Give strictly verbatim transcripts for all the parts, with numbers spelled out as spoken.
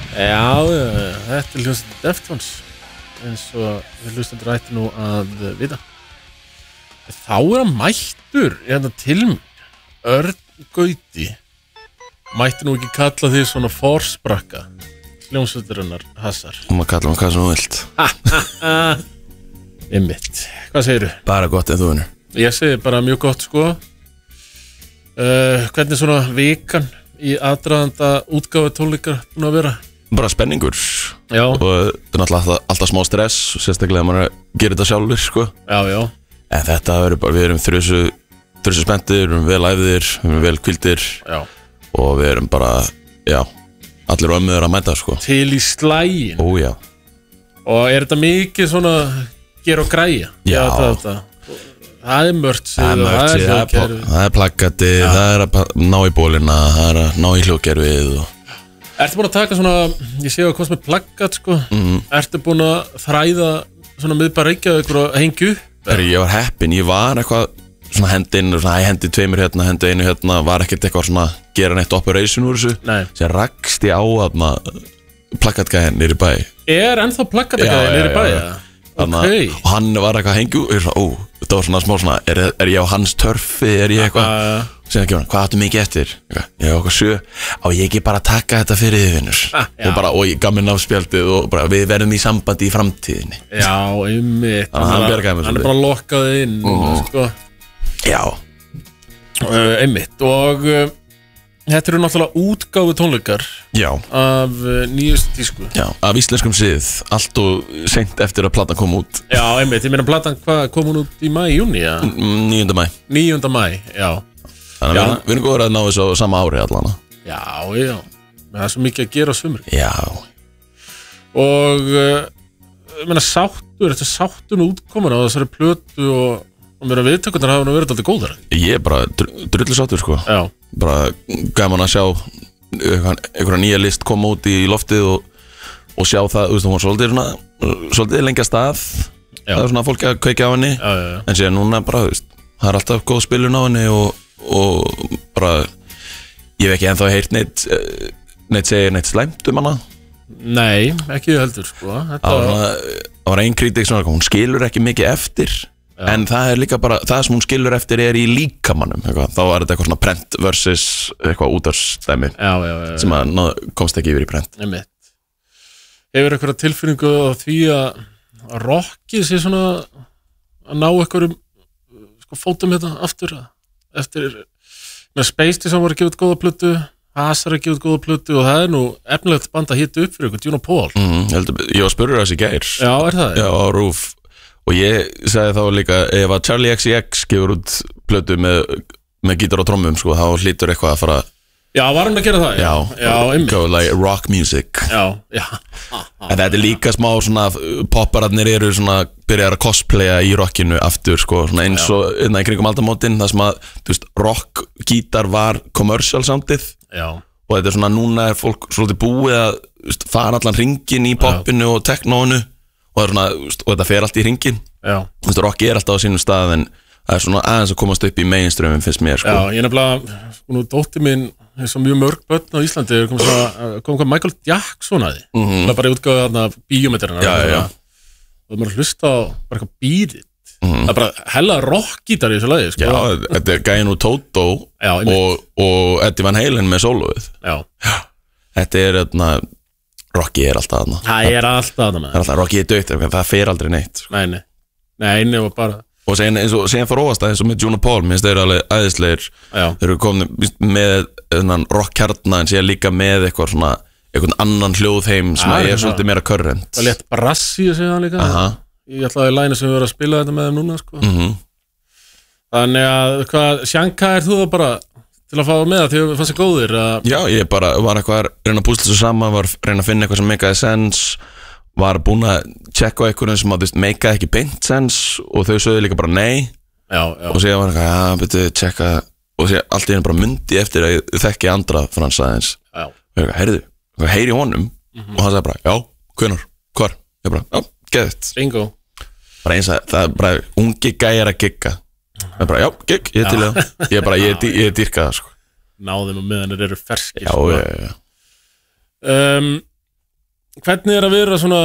Já, þetta er hljómsveit Deftones eins og við hlustendur ætti nú að vita. Þá er hann mættur hérna til mér, Örn Gauti. Mætti nú ekki kalla því svona forsprakka hljómsveitarinnar Hassar. Og maður kalla hann hvað sem þú vilt. Einmitt. Hvað segirðu? Bara gott en þú vinnur. Ég segi bara mjög gott sko. uh, Hvernig svona vikan í aðdraðanda útgáfu tónleikar búin að vera? Bara spenningur. Já. Og þetta er náttúrulega alltaf, alltaf smá stress, sérstaklega að maður gerir þetta sjálfur sko. Já, já. En þetta verður bara, við erum þrjusu þrjusu spenntir, við erum vel æfðir, við erum vel kvildir. Já. Og við erum bara, já, allir ömmuður að mæta sko. Til í slægin. Ó, já. Og er þetta mikið svona gera og græja? Já. Þetta, þetta. Það er mörgt Það er mörgt síðan, það er, pl- það er plaggati, það er að ná í bólina, það er að ná í hljóðgerfið og... Ertu búin að taka svona, ég sé að komst með plaggat sko, mm-hmm. Ertu búin að þræða svona miðbæ Reykjavíkur og hengju upp? Er, ég var heppinn, ég var eitthvað svona hendinn, svona ég hendi tveimur hérna, hendi einu hérna, var ekkert eitthvað svona gera neitt operation úr þessu. Nei. Sér rakst ég á þarna plaggatgæðin niður í bæ. Er ennþá plaggatgæðin niður í bæ? Já, okay. Og hann var eitthvað að hengju og ég var svona, ó, þetta var svona smá svona, er, er ég á hans törfi, er ég eitthvað? Uh, Síðan ekki hann, hvað áttu mikið eftir? Ég var okkur sjö, á ég ekki bara að taka þetta fyrir þið vinnur. Ah, og bara, og ég gaf mér náspjaldið og bara, við verðum í sambandi í framtíðinni. Já, einmitt. Þannig að hann bjargaði mér svolítið. Hann er bara lokkaði inn, mm. sko. Já. Uh, einmitt, og uh, þetta eru náttúrulega útgáfu tónleikar. Já. Af uh, nýjustu tísku. Já, af íslenskum sið, allt og seint eftir að platan kom út. Já, einmitt, ég meina platan, hvað kom hún út í mæ, júni, ja? níunda mæ. níunda mæ, já. Þannig að við erum góður að ná þessu á sama ári allan. Já, já, það er svo mikið að gera á sumri. Já. Og uh, ég meina sáttur, þetta er sáttun útkomin á þessari plötu og, og mér að viðtökurnar hafa nú verið alltaf góðar. Ég er bara dr drullu sáttur sko. Já. Bara gaman að sjá einhverja nýja list koma út í loftið og, og sjá það, þú veist, hún var svolítið svona, svolítið lengja stað. Já. Það er svona fólk að kveikja á henni. Já, já, já. En síðan núna bara, þú veist, það er alltaf góð spilun á henni og og bara ég hef ekki ennþá heyrt neitt neitt segja neitt slæmt um hana. Nei, ekki heldur sko. Þetta var, það var ein kritik svona, hún skilur ekki mikið eftir. Já. En það er líka bara, það sem hún skilur eftir er í líkamannum, eitthvað. Þá var þetta eitthvað svona prent versus eitthvað útvarpsdæmi sem að ná, komst ekki yfir í prent. Einmitt. Hefur eitthvað tilfinningu á því að rockið sé svona að ná eitthvað sko fótum hérna aftur að eftir með Spacey sem var að gefa út góða plötu, Hassar að gefa út góða plötu og það er nú efnilegt band að hitta upp fyrir ykkur, Juno Paul. Mm, ég, held að, ég var spurður þessi gær. Já, er það? Já, á Rúf. Og ég sagði þá líka, ef að Charlie X C X gefur út plötu með, með gítar og trommum, sko, þá hlýtur eitthvað að fara. Já, var hann að gera það? Já, já, einmitt. Like rock music. Já, já. En þetta er líka smá svona, poppararnir eru svona, byrjar að cosplaya í rockinu aftur, sko, svona eins og innan í kringum aldamótin, það sem að, þú veist, rock, gítar var commercial soundið. Já. Og þetta er svona, núna er fólk svolítið búið að, þú veist, fara allan hringin í popinu og teknóinu, og það er svona, þú veist, og þetta fer allt í hringin. Já. Þú veist, rock er alltaf á sínum stað, en það er svona aðeins að komast upp í mainstreamin, finnst mér, sko. Já, ég nefnilega, sko, nú dóttir mín eins og mjög mörg börn á Íslandi kom hvað Michael Jackson að því mm -hmm. það bara útgáði þarna bíómyndirina já, já. og það maður hlusta á bara eitthvað bírið mm -hmm. það er bara hella rockgítar í þessu lagi sko. Já, þetta er gæin úr Toto já, og, og Eddie Van Halen með sólóið. Já. Já. Þetta er þarna Rocky er alltaf þarna. Það er alltaf þarna. Rocky er dögt, það fer aldrei neitt sko. Nei, nei, nei, nei og bara og sen eins og sen fyrir óvast eins og með Juno Paul minnst þeir alveg æðislegir þeir eru komin með rockkjarna en sér líka með eitthvað svona eitthvað annan hljóðheim sem er svolítið meira current. Það létt brassi að segja það líka. Aha. Ég ætlaði í læna sem við verðum að spila þetta með þeim núna sko. Mm -hmm. Þannig að hvað Sjanka er þú það bara til að fá með það því að það fannst það góðir að... Já, ég bara var eitthvað að reyna að púsla þessu saman var að reyna að finna eitthvað sem meikaði sens var búin að tjekka á einhverjum sem að meikaði ekki beint sens og þau sögðu líka bara nei já, já. Og síðan var eitthvað, já, betur tjekka og síðan allt í henni bara myndi eftir að ég þekki andra frans aðeins og ég eitthvað, heyrðu, heyri honum mm -hmm. og hann sagði bara, já, hvenar, hvar ég bara, já, geðvitt bingo bara eins að það er bara ungi gæjar að gigga það er bara, já, gigg, ég er til það ég er bara, ég, ég, ég dýrka það sko. Náðum og meðan þeir eru ferskir já, sko. já, já. Um, hvernig er að vera svona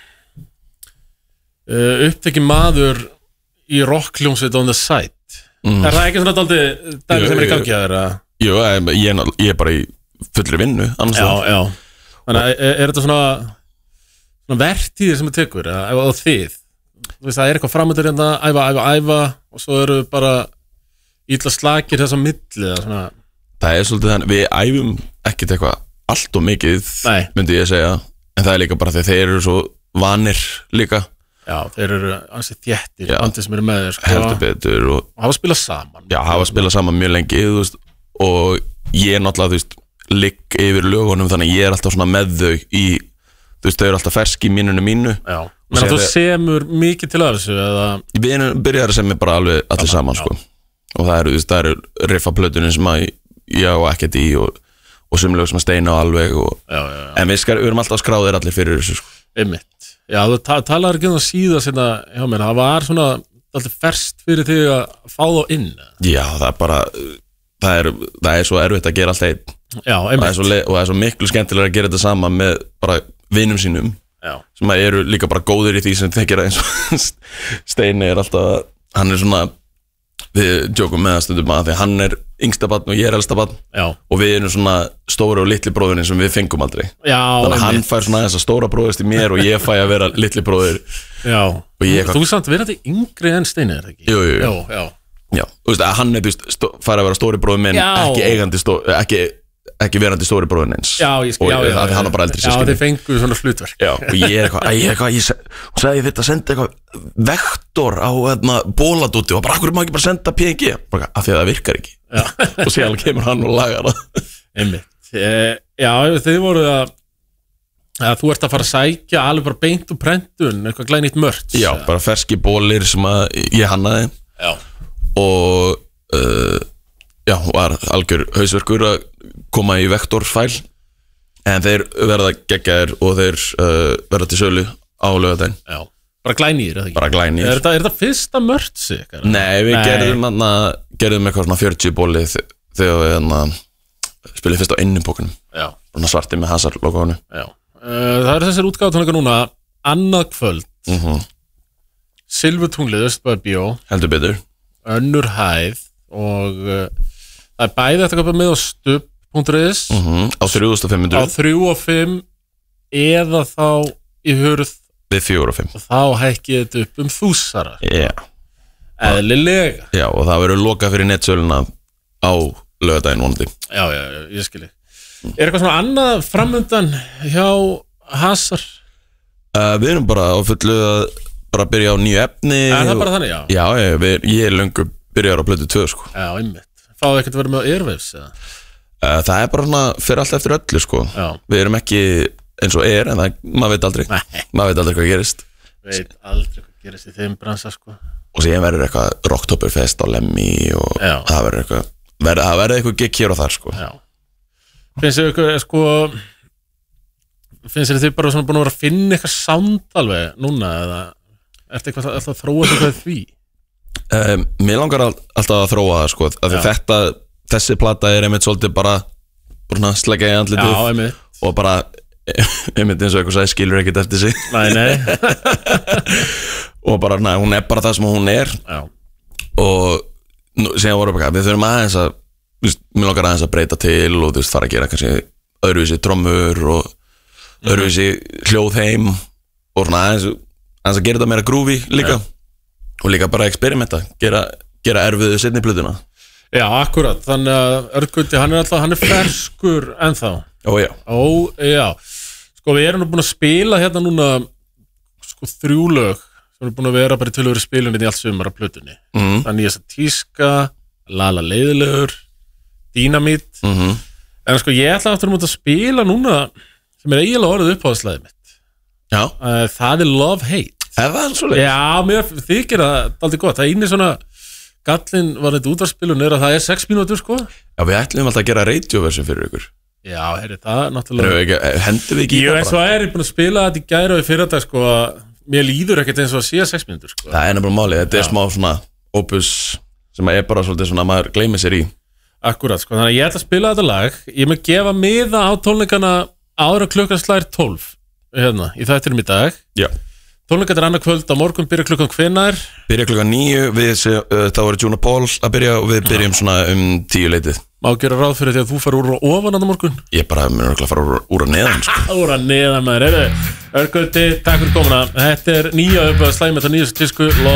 uh, upptekinn maður í rockljómsveit on the side mm. Er það ekki svona dálítið dæmi sem er í gangi að þeirra? Jú, ég, ég er bara í fullri vinnu annars Já, já Þannig að er, er þetta svona, svona vertíðir sem þið tekur eða á þið? Þú veist, það er eitthvað framöndur hérna, æfa, æfa, æfa og svo eru bara illa slakir þess að milli eða svona Það er svolítið þannig, við æfum ekkert eitthvað allt og mikið, Nei. myndi ég segja en það er líka bara því þeir eru svo vanir líka Já, þeir eru ansið þéttir, andið sem eru með þeir sko. Heldur betur og, og hafa spilað saman Já, hafa spilað saman mjög lengi þú veist, og ég er náttúrulega, þú veist ligg yfir lögunum, þannig ég er alltaf svona með þau í, þú veist, þau eru alltaf fersk í mínunum mínu Já, menn að þú semur mikið til að þessu eða Við byrjar að semja bara alveg allir já, saman, já. sko og það eru, þú veist, það eru riffaplötunin sem að ég á ekkert í og, og sumlög sem að steina á alveg og, já, já, já. en við, skar, við erum alltaf skráðir allir fyrir þessu, sko Einmitt Já, þú ta talar ekki um það síðan sinna, hjá mér, það var svona alltaf ferst fyrir þig að fá þá inn Já, það er bara það er, það er svo erfitt að gera alltaf einn Já, einmitt og, og það er svo miklu skemmtilega að gera þetta saman með bara vinum sínum Já. sem eru líka bara góðir í því sem þeir gera eins og Steini er alltaf, hann er svona við djókum með það stundum að því hann er yngsta barn og ég er elsta barn Já. og við erum svona stóri og litli bróðurinn sem við fengum aldrei Já, þannig að hann fær svona þess að stóra bróðist í mér og ég fæ að vera litli bróður Já, ég, þú samt verandi yngri en Steini, er það ekki? Jú, jú, jú. Já, já. Já, þú veist að hann er fær að vera stóri bróður minn, ekki eigandi stó, ekki, ekki verandi stóri bróðurinn eins Já, ég skil, já, já, já, hann er bara eldri já, þið fengu svona hlutverk Já, og ég er eitthvað, ég er eitthvað, ég hún sagði ég þetta að senda eitthvað vektor á hérna bóladúti og bara, akkur má ekki bara senda P N G bara, af því að það virkar ekki og síðan kemur hann og lagar það Einmitt, e, já, þið voruð að að þú ert að fara að sækja alveg bara beint úr prentun, eitthvað glænýtt mörts Já, bara ferski bólir sem að ég hannaði Já og uh, já, var algjör hausverkur að koma í vektorfæl en þeir verða geggjaðir og þeir uh, verða til sölu á laugardaginn Já, bara glænýr, eða ekki? Bara glænýr Er þetta, er þetta fyrsta mörtsi? Nei, við Nei. gerðum hana, gerðum eitthvað svona fjörutíu bóli þegar við hana, spilum fyrst á innipókunum Já Svona svarti með Hazard logoinu Já, uh, það eru þessir útgáðutónleika núna annað kvöld mm -hmm. Silfurtunglið, Östbæðarbíó Heldur betur Önnur hæð og uh, það er bæði eftir að köpa með á stubb punktur is mm -hmm. á þrjú þúsund og fimm hundruð á þrjú og fimm eða þá í hurð við fjögur og fimm og þá hækkið þetta upp um þúsara yeah. eðlilega Já, og það verður lokað fyrir netsöluna á laugardaginn vonandi Já, já, já, ég skilji mm. Er eitthvað svona annað framundan hjá Hazard? Uh, við erum bara á fullu að bara byrja á nýju efni Er það bara þannig, já? Já, ég, við, ég er löngu byrjar á plötu tvö, sko Já, einmitt Fáðu ekkert að vera með Airwaves, eða? Uh, það er bara svona, fyrir allt eftir öllu, sko Já Við erum ekki eins og er, en það, maður veit aldrei Nei Maður veit aldrei hvað gerist Veit aldrei hvað gerist í þeim bransa, sko Og síðan verður eitthvað Rocktoberfest á Lemmy og Já. það verður eitthvað verður, það verður eitthvað gig hér og þar, sko Já Finnst þið eitthvað, sko Finnst þið bara svona búin að vera að finna eitthvað sound alveg núna, eða Ertu eitthvað alltaf að þróa eitthvað því? Um, mér langar alltaf að þróa það, sko af því þetta, þessi plata er einmitt svolítið bara bara slegja í andlitið Já, einmitt og bara, einmitt eins og eitthvað sagði, skilur ekkert eftir sig Nei, nei og bara, næ, hún er bara það sem hún er Já og nú, síðan voru bara, við þurfum aðeins að veist, mér langar aðeins að breyta til og þú veist, fara að gera kannski öðruvísi trommur og öðruvísi hljóðheim og svona aðeins aðeins að gera þetta meira grúfi líka ja. Og líka bara experimenta, gera, gera erfiðu seinni plötuna Já, akkurat, þannig að Örgundi, hann er alltaf, hann er ferskur ennþá Ó já Ó já, sko við erum nú búin að spila hérna núna sko þrjú lög sem er búin að vera bara til að vera spilunni í allt sumar af plötunni mm. Það nýjast að tíska, Lala leiðilegur, Dínamít mm -hmm. En sko ég ætla aftur um að spila núna sem er eiginlega orðið uppáðslæðið mitt Já Það er Love Hate Er það svolítið? Já, mér þykir það aldrei gott. Það eini svona gallin var þetta útvarspilun er að það er sex mínútur, sko. Já, við ætlum alltaf að gera radioversion fyrir ykkur. Já, herri, það er náttúrulega... Hendur við ekki í það bara? Jú, en svo er ég búin að spila þetta í gæra og í fyrradag, sko, að mér líður ekkert eins og að síða sex mínútur, sko. Það er nefnilega málið. Þetta er smá svona opus sem er bara svolítið svona að maður gleymir sér í. Akkurat, sko. Þannig að ég ætla að spila þetta lag. Ég mun gefa miða á tónleikana áður klukkan slær tólf. hérna, í þættinum í dag. Já. Tónleikar er annað kvöld á morgun, byrja klukkan hvenær? Byrja klukkan níu, við, uh, þá er Juna Paul að byrja og við byrjum svona um tíu leitið. Má gera ráð fyrir því að þú fara úr og ofan á morgun? Ég bara, mér er ekki að fara úr, úr og neðan, sko. Úr og neðan, maður, heyrðu. Örgöldi, takk fyrir komuna. Þetta er nýja upp að slæma þetta nýjastu tísku.